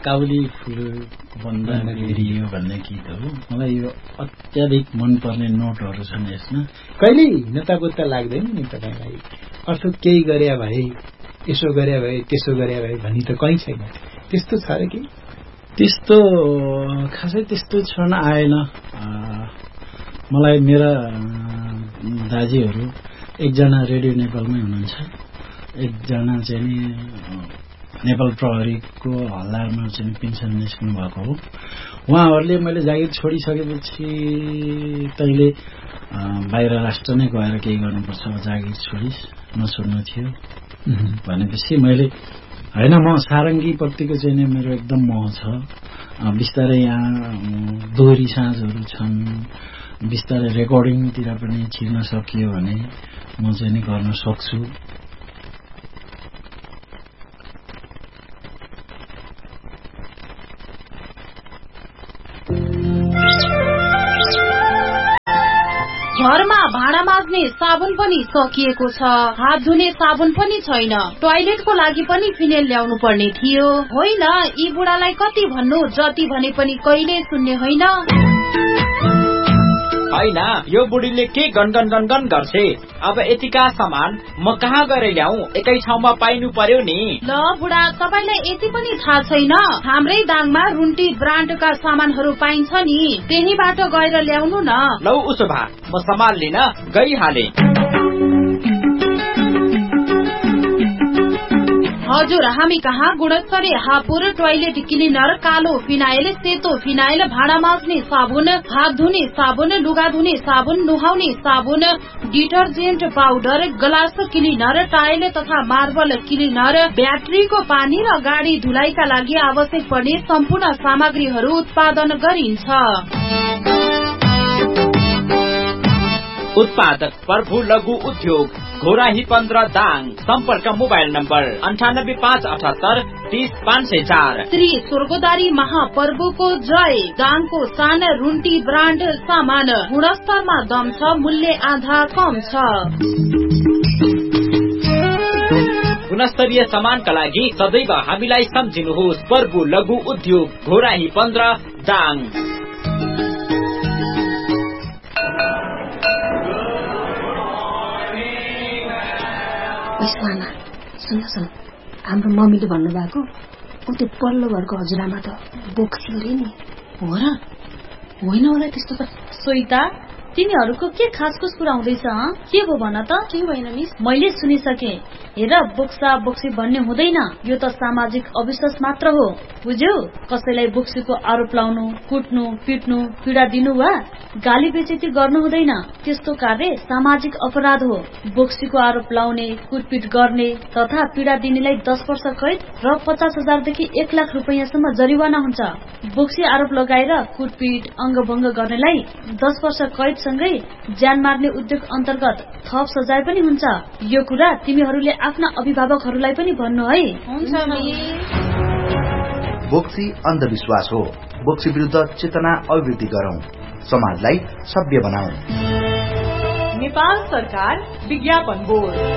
काउली फुल भन्दा घेरियो भन्ने गीत हो। मलाई यो अत्याधिक मनपर्ने नोटहरू छन् यसमा। कहिले नतागुत्ता लाग्दैन नि तपाईँलाई? अर्थात केही गरे भए, यसो गरे भए, त्यसो गरे भए भन्ने त कहीँ छैन। त्यस्तो छ र कि? त्यस्तो खासै त्यस्तो क्षण आएन। मलाई मेरा दाजुहरू एकजना रेडियो नेपालमै हुनुहुन्छ, एकजना चाहिँ नि नेपाल प्रहरीको हल्दारमा चाहिँ पेन्सन निस्कनु भएको हो। उहाँहरूले मैले जागिर छोडिसकेपछि तैँले बाहिर राष्ट्र नै गएर केही गर्नुपर्छ, जागिर छोडिस्, नछोड्नु थियो भनेपछि मैले होइन, म सारङ्गीप्रतिको चाहिँ नि मेरो एकदम मोह छ। बिस्तारै यहाँ दोहोरी साँझहरू छन्, बिस्तारै रेकर्डिङतिर पनि छिर्न सकियो भने म चाहिँ नि गर्न सक्छु। घरमा भाँडा माझ्ने साबुन पनि सकिएको छ, हात धुने साबुन पनि छैन, टोयलेटको लागि पनि फिनेल ल्याउनु पर्ने थियो। होइन, यी बुढालाई कति भन्नु, जति भने पनि कहिले सुन्ने होइन। होइन, यो बुढीले के गनगन गनगन गर्छे? अब यतिका सामान म कहाँ गएर ल्याऊ? एकै ठाउँमा पाइनु पर्यो नि। ल बुढा, तपाईलाई यति पनि थाहा छैन? हाम्रै दाङमा रुन्टी ब्रान्डका सामानहरू पाइन्छ नि, त्यहीबाट गएर ल्याउनु न। लौ उसो भए म सामान लिन गइहाले। हजुर, हामी कहाँ गुणस्तरीय हापुर टोयलेट क्लिनर, कालो फिनाइल, सेतो फिनाइल, भाँडा माझ्ने साबुन, हात धुने साबुन, लुगा धुने साबुन, नुहाउने साबुन, detergent powder, glass cleaner, tile तथा मार्बल क्लिनर, ब्याट्रीको पानी र गाडी धुलाइका लागि आवश्यक पर्ने सम्पूर्ण सामग्रीहरू उत्पादन गरिन्छ। उत्पादक प्रभु लघु उद्योग, घोराही 15 दाङ। सम्पर्क मोबाइल नम्बर 9857830504। श्री स्वर्गदारी महापर्वको जय। दाङको सान रुन्टी ब्रान्ड सामान, गुणस्तरमा दम छ, मूल्य आधा कम छ। गुणस्तरीय सामानका लागि सदैव हामीलाई सम्झिनुहोस्। प्रभु लघु उद्योग, घोराही 15 दाङ। मामा सुन्नुहोस् न, हाम्रो मम्मीले भन्नुभएको त्यो पल्लो घरको हजुरआमा त बोक्सी अरे नि। हो र? होइन होला त्यस्तो त। सोइता, तिमीहरूको के खासको कुरा हुँदैछ? के भो भन त? के होइन मिस, मैले सुनिसके। हेर, बोक्सा बोक्सी भन्ने हुँदैन, यो त सामाजिक अविश्वास मात्र हो, बुझ्यौ? कसैलाई बोक्सीको आरोप लाउनु, कुट्नु, पिट्नु, पीडा दिनु वा गाली बेइज्जती गर्नु हुँदैन। त्यस्तो कार्य सामाजिक अपराध हो। बोक्सीको आरोप लाउने, कुटपिट गर्ने तथा पीडा दिनेलाई 10 वर्ष कैद र 50,000 देखि 1 लाख रुपैयाँसम्म जरिवाना हुन्छ। बोक्सी आरोप लगाएर कुटपिट, अङ्गभङ्ग गर्नेलाई 10 वर्ष कैद सँगै ज्यान मार्ने उद्योग अन्तर्गत थप सजाय पनि हुन्छ। यो कुरा तिमीहरूले आफ्ना अभिभावकहरूलाई पनि भन्नु है। हुन्छ मिस। बोक्सी अन्धविश्वास हो। बोक्सी विरुद्ध चेतना अभिवृद्धि गरौं, समाजलाई सभ्य बनाऊ। नेपाल सरकार विज्ञापन बोर्ड।